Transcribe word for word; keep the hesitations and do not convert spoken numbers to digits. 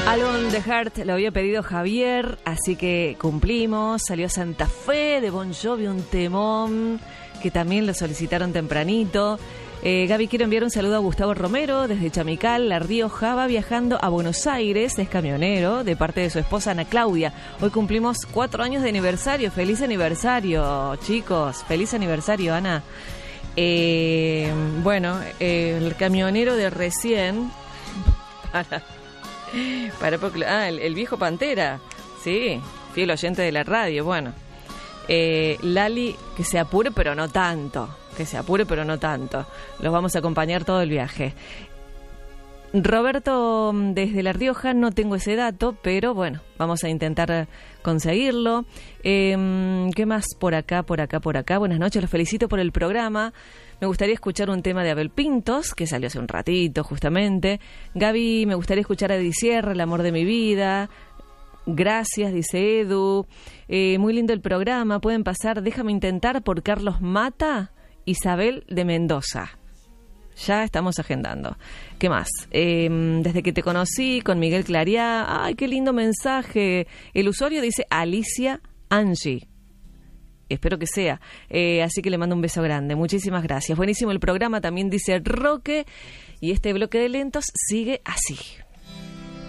Alone the Heart lo había pedido Javier, así que cumplimos. Salió Santa Fe de Bon Jovi, un temón que también lo solicitaron tempranito. Eh, Gaby, quiero enviar un saludo a Gustavo Romero desde Chamical, La Rioja. Va viajando a Buenos Aires, es camionero, de parte de su esposa Ana Claudia. Hoy cumplimos cuatro años de aniversario. Feliz aniversario, chicos. Feliz aniversario, Ana. Eh, bueno, eh, el camionero de recién... Para, para, ah, el, el viejo Pantera. Sí, fiel oyente de la radio. Bueno, eh, Lali, que se apure, pero no tanto. Que se apure, pero no tanto. Los vamos a acompañar todo el viaje. Roberto, desde La Rioja, no tengo ese dato, pero bueno, vamos a intentar conseguirlo. Eh, ¿Qué más por acá, por acá, por acá? Buenas noches, los felicito por el programa. Me gustaría escuchar un tema de Abel Pintos, que salió hace un ratito, justamente. Gaby, me gustaría escuchar a Eddie Sierra, El amor de mi vida. Gracias, dice Edu. Eh, muy lindo el programa. Pueden pasar Déjame intentar por Carlos Mata, Isabel de Mendoza. Ya estamos agendando. ¿Qué más? Eh, desde que te conocí con Miguel Clariá. Ay, qué lindo mensaje. El usuario dice Alicia Angie. Espero que sea. Eh, así que le mando un beso grande. Muchísimas gracias. Buenísimo el programa, también dice Roque. Y este bloque de lentos sigue así.